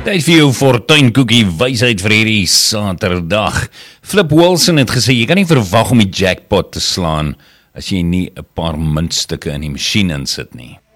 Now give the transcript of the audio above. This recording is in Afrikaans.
Tyd vir jou fortuinkoekie wysheid vir hierdie Saterdag. Flip Wilson het gesê, jy kan nie verwag om die jackpot te slaan as jy nie 'n paar muntstukke in die masjien insit nie.